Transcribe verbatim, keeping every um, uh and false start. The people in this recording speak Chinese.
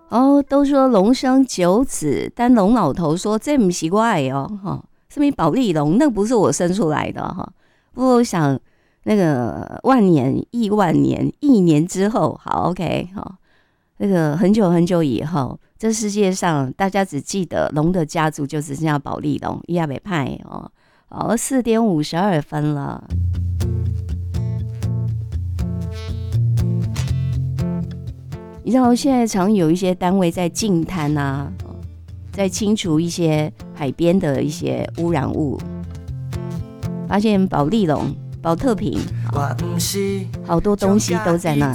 哦，都说龙生九子，但龙老头说这不是我的哦，哈，什么宝丽龙，那不是我生出来的哈。不过我想那个万年亿万年亿年之后，好 OK 哈，那个很久很久以后，这世界上大家只记得龙的家族就只剩下宝丽龙，亚北派哦。好，四点五十二分了。你知道现在常有一些单位在净滩啊，在清除一些海边的一些污染物，发现保利龙、保特瓶，好多东西都在那